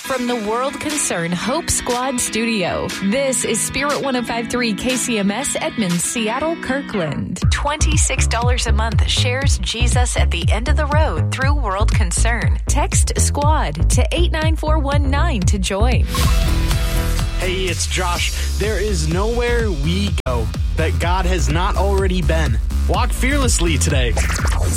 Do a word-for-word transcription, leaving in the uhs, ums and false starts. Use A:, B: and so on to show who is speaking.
A: From the World Concern Hope Squad studio, this is Spirit one oh five point three K C M S Edmonds, Seattle, Kirkland. twenty-six dollars a month shares Jesus at the end of the road through World Concern. Text SQUAD to eight nine four one nine to join.
B: Hey, it's Josh. There is nowhere we go that God has not already been. Walk fearlessly today.